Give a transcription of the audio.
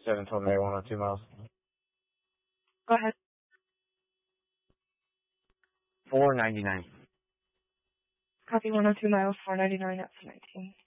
712 Mary, 102 miles. Go ahead. 499. Copy 102 miles, 499 at 19.